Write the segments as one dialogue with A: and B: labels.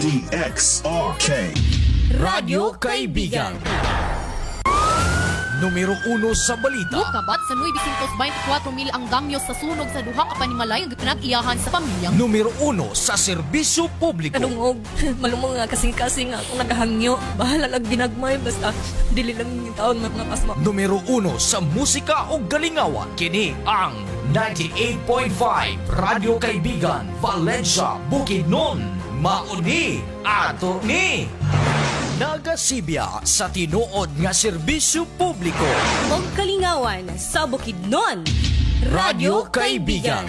A: DXRK
B: Radyo Kaibigan. Numero 1 sa balita.
C: Kabat sa 924,000 ang damyo sa sunog sa duha ka panimalay nga pinag-iyahan sa pamilya.
B: Numero 1 sa serbisyo publiko.
D: Kanungog, malumong nga kasing-kasing nga akong nagahangyo. Bahala lang ginagmay, basta dili lang yung taon mga pasma.
B: Numero 1 sa musika o galingawan. Kini ang 98.5 Radyo Kaibigan, Valencia, Bukidnon. Mauni ato ni nagasibya sa tinuod nga serbisyo publiko.
D: Og kalingawan sa Bukidnon.
B: Radyo Kaibigan.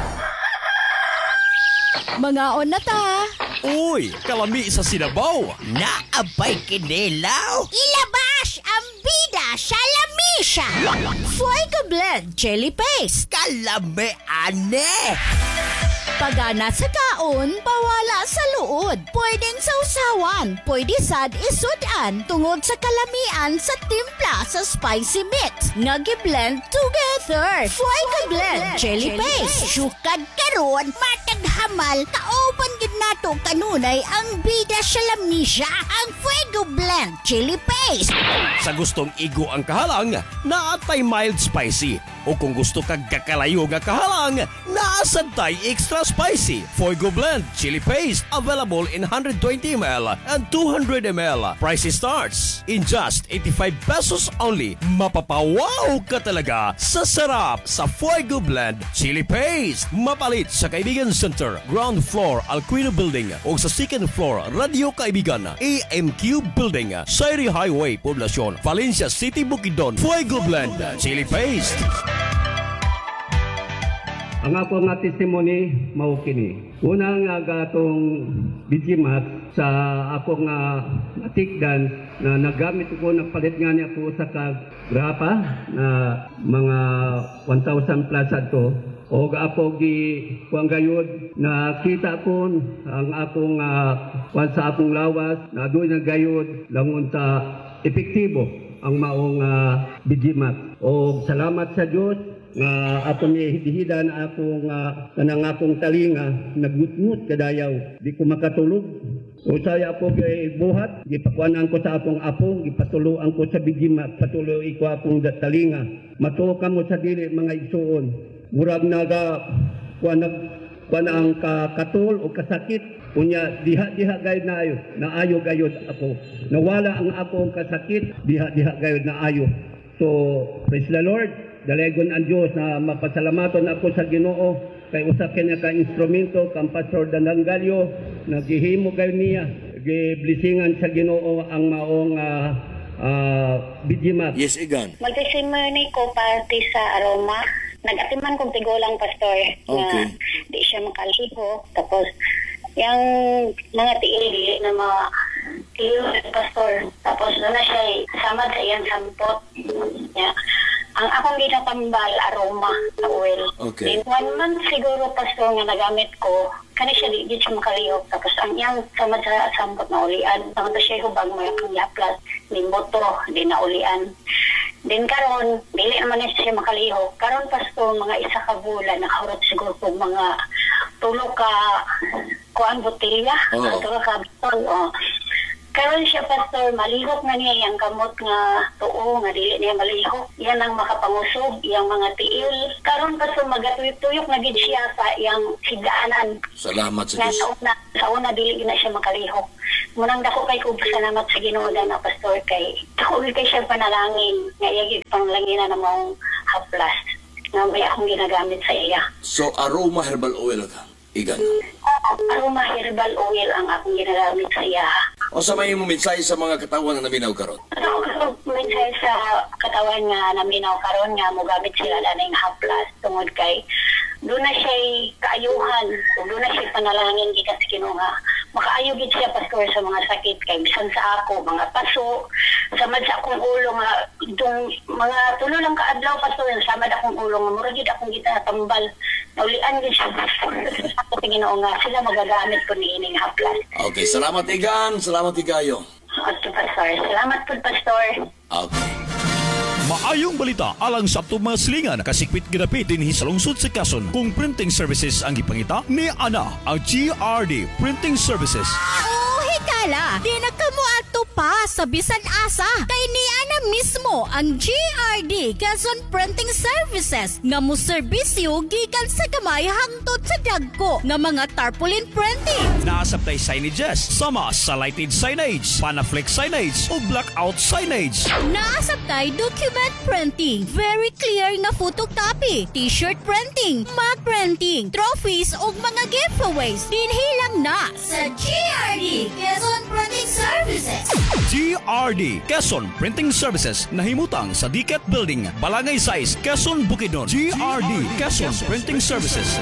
C: Mga on na ta.
B: Uy, kalami sa Sinabaw.
E: Naabay kinilaw.
C: Ilabas ang bida sa lamisa. Fuego blend chili paste.
E: Kalami ane.
C: Pagana sa kaon, pawala sa luod. Pwedeng sausawan, pwede sad isudan tungod sa kalamian sa timpla sa spicy mix. Nagi-blend together. Fuego blend chili paste. Sukad karon, matag hamal, kaoban gid nato kanunay ang bida sa lamisa, ang Fuego blend chili paste.
F: Sa gustong igo ang kahalang, naatay mild spicy. O kung gusto kag kakalayo nga kahalang, naasantay extra spicy. Fuego blend chili paste available in 120 ml and 200 ml. Price starts in just 85 pesos only. Mapapawaw ka talaga sa sarap sa Fuego blend chili paste. Mapalit sa Kaibigan Center, ground floor Alquino Building o sa second floor Radio Kaibigan, AMQ Building, Sairi Highway, Poblacion, Valencia City, Bukidnon. Fuego blend chili paste.
G: Ang ako nga testimony mao kini. Una nga gatong Digimax sa ako nga natikdan na nagamit ko nagpalit nga niya ko sa grapa na mga 1,000 plus ato. O ako gi kuang gayud na kita ko ang akong sa akong lawas na doon na gayud langon sa epektibo ang maong Digimax. O salamat sa Dios nga atong hihidan akong kanang akong talinga nagmutmut kadayaw di ko makatulog o saya ako kay buhat gipakuanan ko sa akong apo gipatuloan ko sa bigima patuloy ko akong talinga matuo ka mo sa dili mga igsuon murag naga kuan ang katul o kasakit unya diha gayud na ayo gayud ako nawala ang akong kasakit diha gayud na ayo so praise the Lord. Dalagon ang Diyos na mapasalamaton ako sa Ginoo kay usa kanya ka instrumento kang Pastor Dananggalyo naghihimo kayo niya giblisingan sa Ginoo ang maong Digimax.
H: Yes, Igan.
I: Magtesimony ko parte sa aroma. Nag-atiman kong tigulang pastor
H: Okay.
I: na di siya makaliho. Tapos, yung mga tiil na mga tiil pastor. Tapos, doon na siya samad sa iyang sampot. Yeah. Ang akong ginatambal, aroma sa oil.
H: Okay.
I: In 1 month siguro, pastor, nga nagamit ko, kani siya di siya makalihok. Tapos ang iyang samad sa sampot na ulian. Tangto siya hubag mo yung yaplas, di moto, di na ulian. Din karon, dili naman na siya makalihok. Karon, pastor, mga isa ka bulan, nakahurot siguro po mga tulo ka kuan botilya. Tulo ka bitol, karon siya pastor malihok na niya yang kamot nga tuo nga dili niya malihok yan ang makapangusog yang mga tiil karon pastor magatuyok na gid siya sa yang higdaanan
H: Salamat sa Diyos.
I: sa una dili na siya makalihok munang dako kay ko salamat sa Ginoo na pastor kay dako kay siya panalangin nga iya panglanginan na mong haplas nga may akong ginagamit sa iya.
H: So, aroma herbal oil ka, Igan.
I: Aroma herbal oil ang akong ginagamit sa iya.
H: O sa may mensahe sa mga katawan na naminaw karon?
I: Mensahe sa katawan nga naminaw karon nga mogamit sila na ng haplas tungod kay doon na siya kaayuhan doon na siya panalangin gikan sa Ginoo nga makaayo gid siya pastor sa mga sakit kay bisan sa ako mga paso samad sa akong ulo nga itong mga tulo lang kaadlaw pastor samad akong ulo nga murag gid akong gitatambal naulian gid siya sa Ginoo nga sila magagamit ko niining haplas.
H: Okay, salamat Igan, salamat Igayo.
I: Okay, pastor. Salamat po, pastor.
H: Okay.
B: Maayong balita alang sa atong mga silingan kasikwit gidapit dinhi sa lungsod sa Quezon kung printing services ang gipangita ni ana ang GRD Printing Services.
C: Oh, hikala, di na kamo ato pa sa bisan asa. Kay niya na mismo ang GRD Quezon Printing Services nga mo serbisyo gikan sa gamay hangtod sa dagko nga mga tarpaulin printing.
B: Naasabtay signages sama sa lighted signage, panaflex signage o blackout signage.
C: Naasabtay document printing, very clear nga photocopy, t-shirt printing, mug printing, trophies ug mga giveaways. Dinhilang na sa GRD Quezon Printing Services.
B: GRD Quezon Printing Services nahimutang sa Diket Building, Balangay 6, Quezon, Bukidnon. GRD Quezon Printing Services.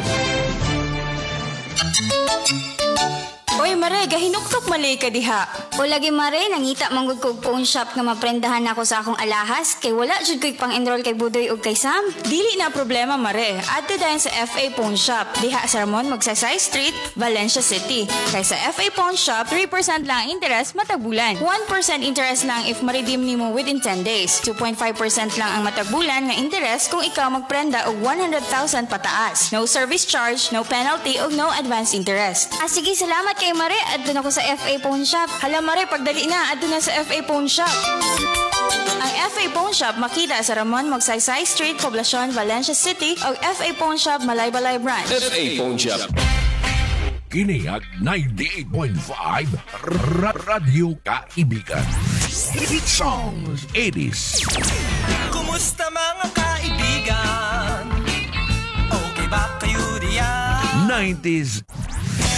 A: Oy Mare, gahinuktok malay ka diha.
J: O lagi Mare, nangita manggod kog phone shop nga maprendahan ako sa akong alahas kay wala jud ko'y pang-enroll kay Budoy ug kay Sam.
A: Dili na problema Mare, adto dayon sa FA Phone Shop diha sa Ramon Magsaysay Street, Valencia City. Kay sa FA Phone Shop, 3% lang interest matag bulan. 1% interest lang if ma-redeem nimo within 10 days. 2.5% lang ang matag bulan nga interest kung ikaw magprenda og 100,000 pataas. No service charge, no penalty ug no advance interest.
J: Sige, salamat kay Mare, adto na ko sa FA Phone Shop.
A: Hala Mare, pagdali na, adto na sa FA Phone Shop. Ang FA Phone Shop makita sa Ramon Magsaysay Street, Poblacion, Valencia City o FA Phone Shop, Malaybalay Branch.
H: FA Phone Shop.
K: Kini ang 98.5 Radio Kaibigan. Hit songs 80s.
L: Kumusta mga kaibigan? Okay ba kayo diyan?
K: 90s